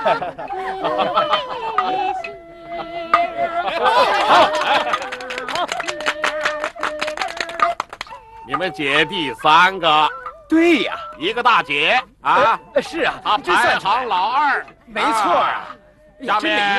你们姐弟3个， 对呀， 一个大姐啊， 是啊， 她排行老2， 没错啊。 下面